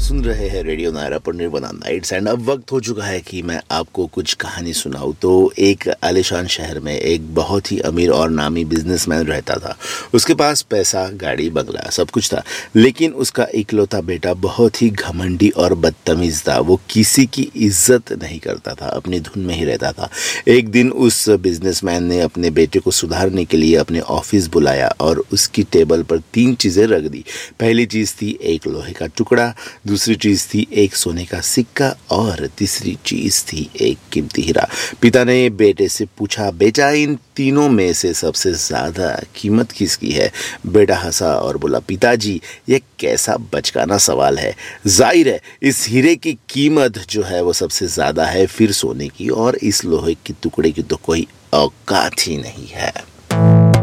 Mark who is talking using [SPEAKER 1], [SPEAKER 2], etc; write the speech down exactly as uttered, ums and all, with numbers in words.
[SPEAKER 1] सुन रहे हैं रेडियो नायरा पर निर्वना नाइट्स एंड अब वक्त हो चुका है कि मैं आपको कुछ कहानी सुनाऊं। तो एक आलीशान शहर में एक बहुत ही अमीर और नामी बिजनेसमैन रहता था। उसके पास पैसा, गाड़ी, बंगला सब कुछ था, लेकिन उसका इकलौता बेटा बहुत ही घमंडी और बदतमीज था। वो किसी की इज्जत नहीं करता था, अपनी धुन में ही रहता था। एक दिन उस बिजनेसमैन ने अपने बेटे को सुधारने के लिए अपने ऑफिस बुलाया और उसकी टेबल पर तीन चीज़ें रख दी। पहली चीज़ थी एक लोहे का टुकड़ा, दूसरी चीज़ थी एक सोने का सिक्का और तीसरी चीज़ थी एक कीमती हीरा। पिता ने बेटे से पूछा, बेटा इन तीनों में से सबसे ज़्यादा कीमत किसकी है? बेटा हंसा और बोला, पिताजी ये कैसा बचकाना सवाल है। जाहिर है इस हीरे की कीमत जो है वो सबसे ज़्यादा है, फिर सोने की, और इस लोहे के टुकड़े की तो कोई औकात ही नहीं है।